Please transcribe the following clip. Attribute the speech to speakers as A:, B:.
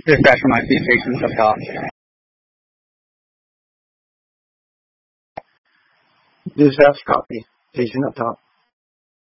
A: Refresh for my feed patrons up top.
B: Dispatch copy. Patient up top.